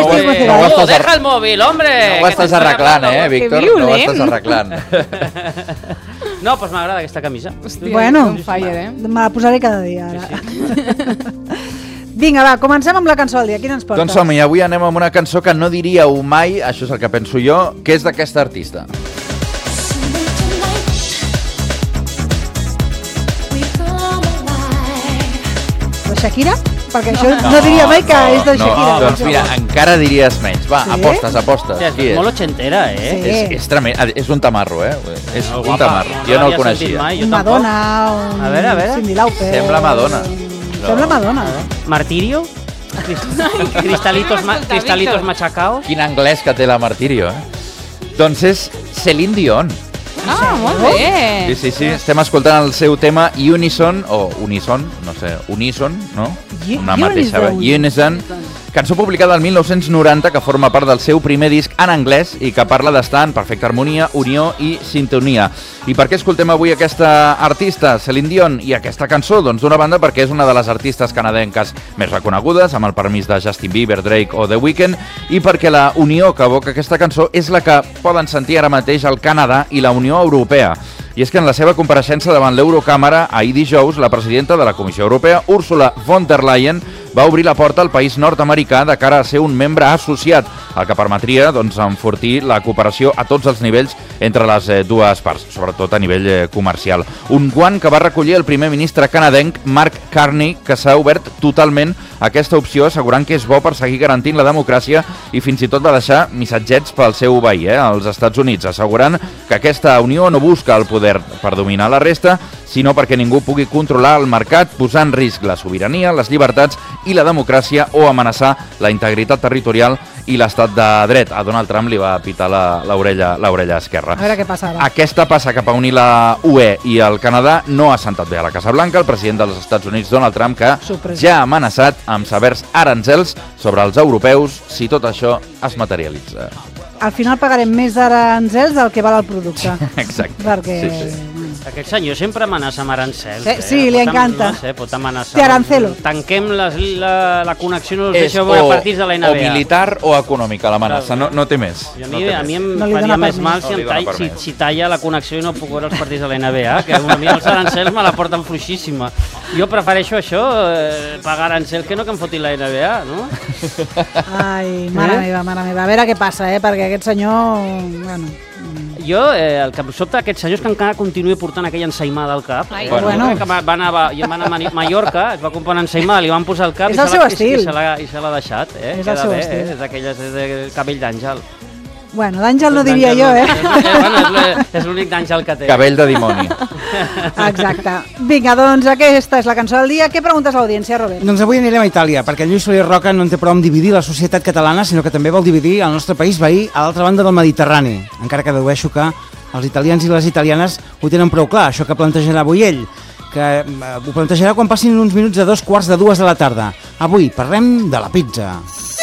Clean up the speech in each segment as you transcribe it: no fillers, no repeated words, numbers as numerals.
Deja el móvil, hombre! No ho estàs arreglant, Víctor? No ho estàs arreglant. No, doncs m'agrada aquesta camisa. Bueno, me la posaré cada dia, ara. Vinga, va, comencem amb la cançó del dia. Quina ens portes? Doncs som-hi, avui anem amb una cançó que no diríeu mai, això és el que penso jo, que és d'aquesta artista. De Shakira? Perquè això no diria mai que és de Shakira. Doncs mira, encara diries menys. Va, apostes. És molt ochentera, És tremend, és un tamarro, És un tamarro. Jo no el coneixia. Madonna, Cyndi Lauper. Sembla Madonna. Sembla Madonna. Martirio? Cristalitos machacao? Quin anglès que té la Martirio, Doncs és Celine Dion. Ah, molt bé. Sí, estem escoltant el seu tema Unison, no sé, Unison, no? Una mateixa, Unison, cançó publicada el 1990 que forma part del seu primer disc en anglès i que parla d'estar en perfecta harmonia, unió i sintonia. I per què escoltem avui aquesta artista, Celine Dion, i aquesta cançó? Doncs d'una banda perquè és una de les artistes canadenques més reconegudes, amb el permís de Justin Bieber, Drake o The Weeknd, i perquè la unió que evoca aquesta cançó és la que poden sentir ara mateix el Canadà i la Unió Europea. I és que en la seva compareixença davant l'Eurocàmera ahir dijous, la presidenta de la Comissió Europea, Ursula von der Leyen, va obrir la porta al país nord-americà de cara a ser un membre associat, el que permetria enfortir la cooperació a tots els nivells entre les dues parts, sobretot a nivell comercial. Un guant que va recollir el primer ministre canadenc Mark Carney, que s'ha obert totalment a aquesta opció, assegurant que és bo per seguir garantint la democràcia i fins i tot va deixar missatgets pel seu veí, als Estats Units, assegurant que aquesta unió no busca el poder per dominar la resta, sinó perquè ningú pugui controlar el mercat, posar en risc la sobirania, les llibertats i la democràcia o amenaçar la integritat territorial i l'estat de dret. A Donald Trump li va pitar l'orella esquerra. A veure què passa ara. Aquesta passa cap a unir la UE i el Canadà no ha sentat bé a la Casa Blanca. El president dels Estats Units, Donald Trump, que ja ha amenaçat amb severs aranzels sobre els europeus si tot això es materialitza. Al final pagarem més aranzels del que val el producte. Exacte. Perquè... Sí. Aquest senyor sempre amenaça amb arancels. Sí, li encanta. No sé, pot amenaçar. Té arancelo. Tanquem la connexió, no els deixeu veure partits de la NBA. O militar o econòmica l'amenaça, no té més. A mi em faria més mal si talla la connexió i no puc veure els partits de la NBA, que a mi els arancels me la porten fluixíssima. Jo prefereixo això, pagar arancel, que no que em fotin la NBA, no? Ai, mare meva. A veure què passa, perquè aquest senyor... Bueno... Jo, el que em sobta d'aquest senyor és que encara continuï portant aquella ensaïmada al cap. Que va anar a Mallorca, es va comprar una ensaïmada, li van posar al cap i se l'ha deixat. És el seu estil. És d'aquelles de cabell d'àngel. Bueno, d'àngel no diria jo, És l'únic d'àngel que té. Cabell de dimoni. Exacte. Vinga, doncs aquesta és la cançó del dia. Què preguntes a l'audiència, Robert? Doncs avui anirem a Itàlia, perquè Lluís Soler Roca no en té prou amb dividir la societat catalana, sinó que també vol dividir el nostre país veí a l'altra banda del Mediterrani. Encara que dedueixo que els italians i les italianes ho tenen prou clar, això que plantejarà avui ell, que ho plantejarà quan passin uns minuts de 2:45 de la tarda. Avui parlem de la pizza.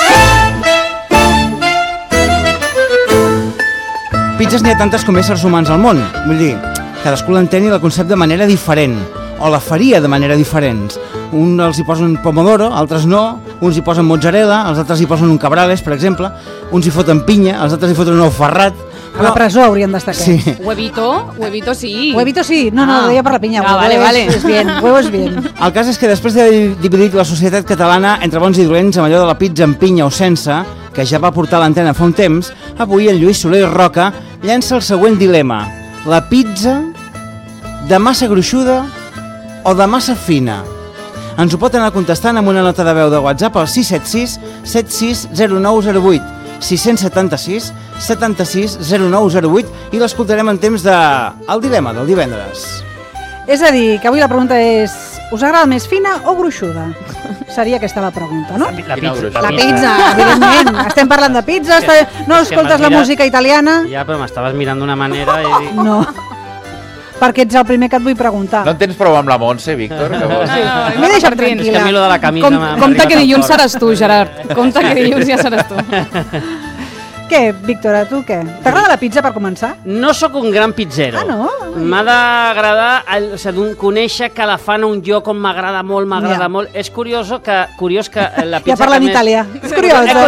Pizzas n'hi ha tantes com éssers humans al món, vull dir, cadascú l'entén i la concep de manera diferent, o la faria de manera diferent. Uns els hi posen pomodoro, altres no, uns hi posen mozzarella, els altres hi posen un cabrales, per exemple, uns hi foten pinya, els altres hi foten un ou ferrat. A la presó haurien d'estar aquests. Sí. Huevito sí. Huevito sí, no, deia per la pinya. Vale. És bien, huevo és bien. El cas és que després de dividir la societat catalana entre bons i dolents amb allò de la pizza amb pinya o sense, que ja va portar a l'antena fa un temps, avui el Lluís Soler Roca llença el següent dilema. La pizza de massa gruixuda o de massa fina? Ens ho pot anar contestant amb una nota de veu de WhatsApp al 676 760908 676 760908 i l'escoltarem en temps de El Dilema del divendres. És a dir, que avui la pregunta és: us agrada més fina o gruixuda? Seria aquesta la pregunta, no? La pizza, evidentment. Estem parlant de pizza, no escoltes la música italiana? Ja, però m'estaves mirant d'una manera i... No, perquè ets el primer que et vull preguntar. No en tens prou amb la Montse, Víctor? M'he deixat tranquil·la. És que a mi lo de la camisa... Compte que dilluns seràs tu, Gerard. Compte que dilluns ja seràs tu. Què, Víctor, a tu què? T'agrada la pizza per començar? No sóc un gran pizzero. Ah, no? M'ha d'agradar, conèixer que la fan a un lloc on m'agrada molt. És curiós que la pizza... Ja parla en italià. És curiós.